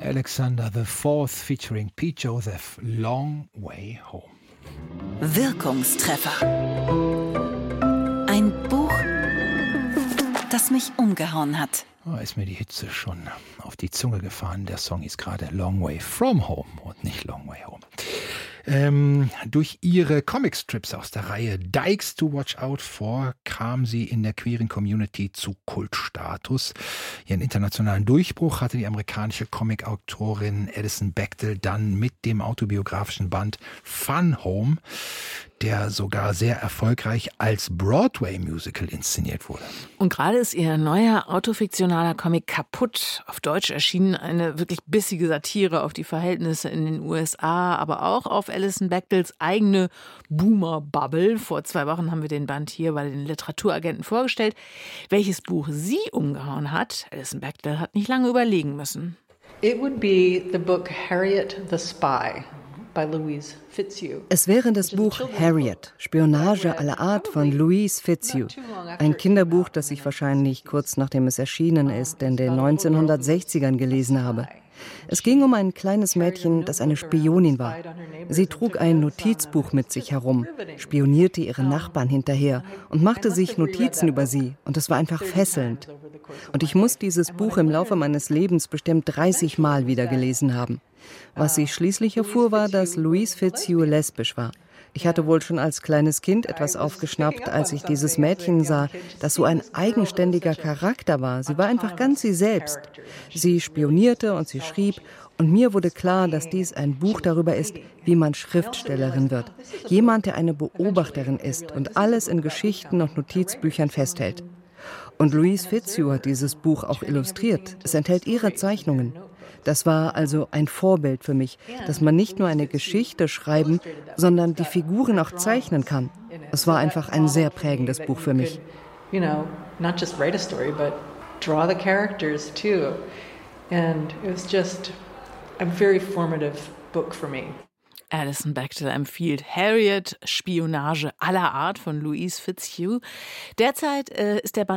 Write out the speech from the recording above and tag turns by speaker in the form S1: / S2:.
S1: Alexander IV featuring Pete Joseph, Long Way Home.
S2: Wirkungstreffer. Ein Buch, das mich umgehauen hat.
S1: Oh, ist mir die Hitze schon auf die Zunge gefahren. Der Song ist gerade Long Way From Home und nicht Long Way Home. Durch ihre Comicstrips aus der Reihe Dykes to Watch Out For kam sie in der queeren Community zu Kultstatus. Ihren internationalen Durchbruch hatte die amerikanische Comicautorin Alison Bechdel dann mit dem autobiografischen Band Fun Home, der sogar sehr erfolgreich als Broadway-Musical inszeniert wurde.
S3: Und gerade ist ihr neuer autofiktionaler Comic Kaputt auf Deutsch erschienen. Eine wirklich bissige Satire auf die Verhältnisse in den USA, aber auch auf Alison Bechdels eigene Boomer-Bubble. Vor 2 Wochen haben wir den Band hier bei den Literaturagenten vorgestellt. Welches Buch sie umgehauen hat, Alison Bechdel hat nicht lange überlegen müssen.
S4: It would be the book Harriet the Spy.
S5: Es wäre das Buch Harriet, Spionage aller Art von Louise Fitzhugh. Ein Kinderbuch, das ich wahrscheinlich kurz nachdem es erschienen ist, in den 1960ern gelesen habe. Es ging um ein kleines Mädchen, das eine Spionin war. Sie trug ein Notizbuch mit sich herum, spionierte ihre Nachbarn hinterher und machte sich Notizen über sie. Und es war einfach fesselnd. Und ich muss dieses Buch im Laufe meines Lebens bestimmt 30 Mal wieder gelesen haben. Was ich schließlich erfuhr, war, dass Louise Fitzhugh lesbisch war. Ich hatte wohl schon als kleines Kind etwas aufgeschnappt, als ich dieses Mädchen sah, das so ein eigenständiger Charakter war. Sie war einfach ganz sie selbst. Sie spionierte und sie schrieb. Und mir wurde klar, dass dies ein Buch darüber ist, wie man Schriftstellerin wird. Jemand, der eine Beobachterin ist und alles in Geschichten und Notizbüchern festhält. Und Louise Fitzhugh hat dieses Buch auch illustriert. Es enthält ihre Zeichnungen. Das war also ein Vorbild für mich, dass man nicht nur eine Geschichte schreiben, sondern die Figuren auch zeichnen kann. Es war einfach ein sehr prägendes Buch für mich.
S4: Not just write a story, but draw the characters too. And it was just a very formative book for me.
S3: Alison Bechdel empfiehlt Harriet, Spionage aller Art von Louise Fitzhugh. Derzeit ist der Band